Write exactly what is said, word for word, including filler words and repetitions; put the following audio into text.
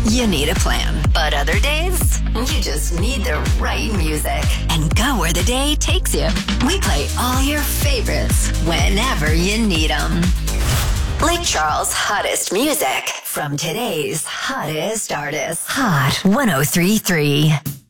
you need a plan. But other days, you just need the right music. And go where the day takes you. We play all your favorites whenever you need them. Lake Charles' hottest music from today's hottest artists. Hot one oh three point three.